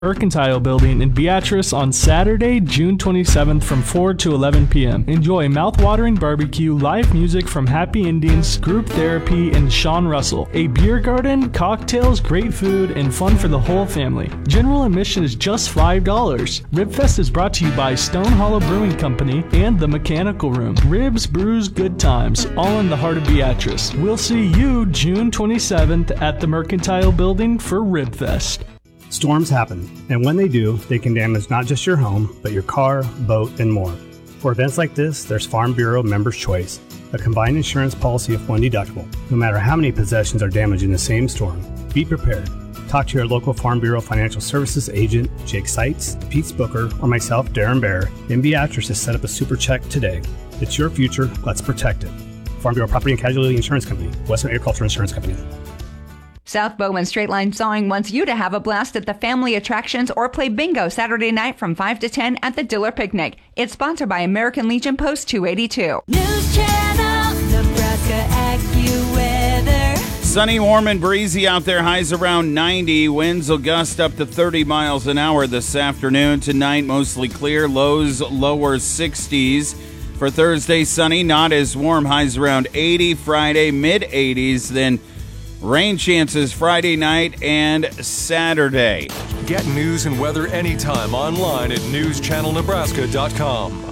Mercantile Building in Beatrice on Saturday, June 27th from 4 to 11 p.m. Enjoy mouth-watering barbecue, live music from Happy Indians, group therapy, and Sean Russell, a beer garden, cocktails, great food, and fun for the whole family. General admission is just $5. Ribfest is brought to you by Stone Hollow Brewing Company and The Mechanical Room. Ribs, brews, good times, all in the heart of Beatrice. We'll see you June 27th at the Mercantile Building for Ribfest. Storms happen, and when they do, they can damage not just your home, but your car, boat, and more. For events like this, there's Farm Bureau Members Choice, a combined insurance policy of one deductible. No matter how many possessions are damaged in the same storm, be prepared. Talk to your local Farm Bureau Financial Services agent, Jake Seitz, Pete Booker, or myself, Darren Bear, in Beatrice to set up a super check today. It's your future, let's protect it. Farm Bureau Property and Casualty Insurance Company, Western Agricultural Insurance Company. South Bowman Straight Line Sawing wants you to have a blast at the family attractions or play bingo Saturday night from 5 to 10 at the Diller Picnic. It's sponsored by American Legion Post 282. News Channel, Nebraska AccuWeather. Sunny, warm, and breezy out there. Highs around 90. Winds will gust up to 30 miles an hour this afternoon. Tonight, mostly clear. Lows lower 60s. For Thursday, sunny, not as warm. Highs around 80. Friday, mid-80s. Then rain chances Friday night and Saturday. Get news and weather anytime online at newschannelnebraska.com.